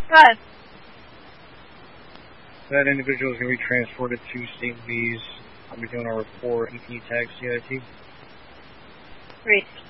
Go ahead. That individual is going to be transported to St. Louis. I'll be doing a report, and can you tag CIT? Great.